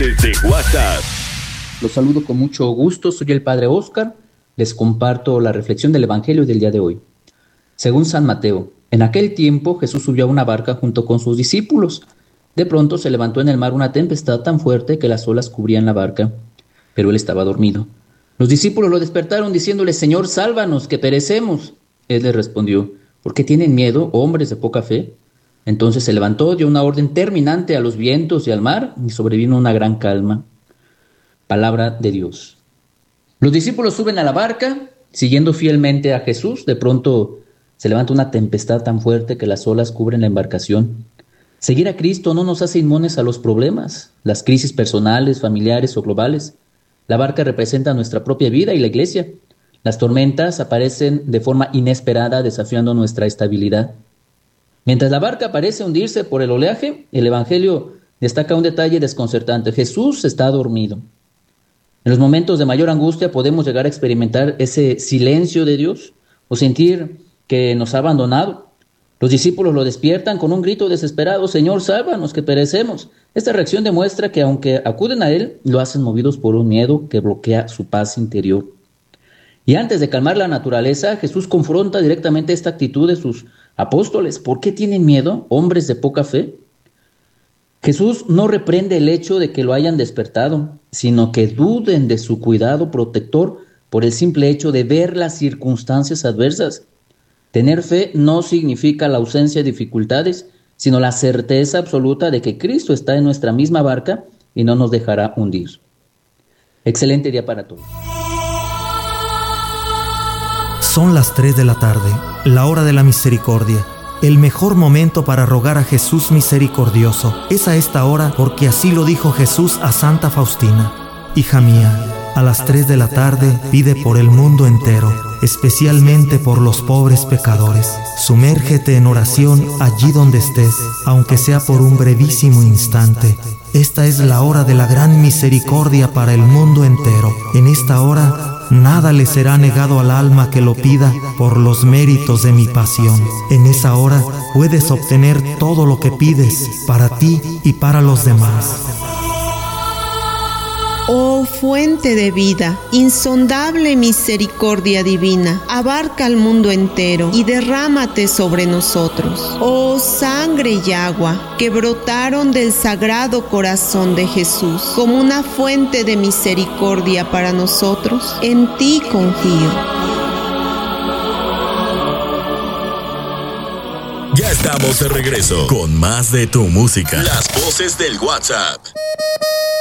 Voces de WhatsApp. Los saludo con mucho gusto, soy el Padre Óscar. Les comparto la reflexión del Evangelio del día de hoy. Según San Mateo, en aquel tiempo Jesús subió a una barca junto con sus discípulos. De pronto se levantó en el mar una tempestad tan fuerte que las olas cubrían la barca, pero él estaba dormido. Los discípulos lo despertaron diciéndole: Señor, sálvanos, que perecemos. Él les respondió: ¿por qué tienen miedo, hombres de poca fe? Entonces se levantó, dio una orden terminante a los vientos y al mar, y sobrevino una gran calma. Palabra de Dios. Los discípulos suben a la barca, siguiendo fielmente a Jesús. De pronto se levanta una tempestad tan fuerte que las olas cubren la embarcación. Seguir a Cristo no nos hace inmunes a los problemas, las crisis personales, familiares o globales. La barca representa nuestra propia vida y la iglesia. Las tormentas aparecen de forma inesperada, desafiando nuestra estabilidad. Mientras la barca parece hundirse por el oleaje, el Evangelio destaca un detalle desconcertante: Jesús está dormido. En los momentos de mayor angustia podemos llegar a experimentar ese silencio de Dios o sentir que nos ha abandonado. Los discípulos lo despiertan con un grito desesperado: Señor, sálvanos, que perecemos. Esta reacción demuestra que aunque acuden a Él, lo hacen movidos por un miedo que bloquea su paz interior. Y antes de calmar la naturaleza, Jesús confronta directamente esta actitud de sus apóstoles. ¿Por qué tienen miedo, hombres de poca fe? Jesús no reprende el hecho de que lo hayan despertado, sino que duden de su cuidado protector por el simple hecho de ver las circunstancias adversas. Tener fe no significa la ausencia de dificultades, sino la certeza absoluta de que Cristo está en nuestra misma barca y no nos dejará hundir. Excelente día para todos. Son las 3 de la tarde, la hora de la misericordia. El mejor momento para rogar a Jesús misericordioso es a esta hora, porque así lo dijo Jesús a Santa Faustina. Hija mía, a las 3 de la tarde pide por el mundo entero, especialmente por los pobres pecadores. Sumérgete en oración allí donde estés, aunque sea por un brevísimo instante. Esta es la hora de la gran misericordia para el mundo entero. En esta hora nada le será negado al alma que lo pida por los méritos de mi pasión. En esa hora puedes obtener todo lo que pides para ti y para los demás. Oh fuente de vida, insondable misericordia divina, abarca al mundo entero y derrámate sobre nosotros. Oh sangre y agua que brotaron del sagrado corazón de Jesús, como una fuente de misericordia para nosotros, en ti confío. Ya estamos de regreso con más de tu música. Las voces del WhatsApp.